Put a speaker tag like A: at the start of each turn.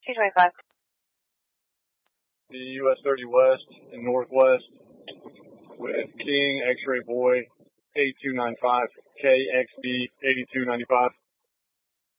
A: 225.
B: The US 30 West and Northwest with King X-Ray Boy 8295, KXB 8295.